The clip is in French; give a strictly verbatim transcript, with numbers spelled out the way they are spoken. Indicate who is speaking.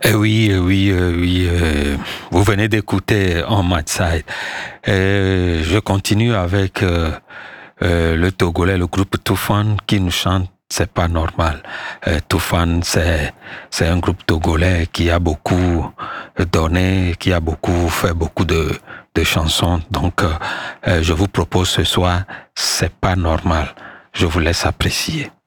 Speaker 1: Eh oui, eh oui, eh oui. euh, vous venez d'écouter On My Side. Et je continue avec euh, euh, le Togolais, le groupe Toufan qui nous chante C'est pas normal. Euh, Toufan, c'est, c'est un groupe togolais qui a beaucoup donné, qui a beaucoup fait beaucoup de, de chansons. Donc, euh, euh, je vous propose ce soir C'est pas normal. Je vous laisse apprécier.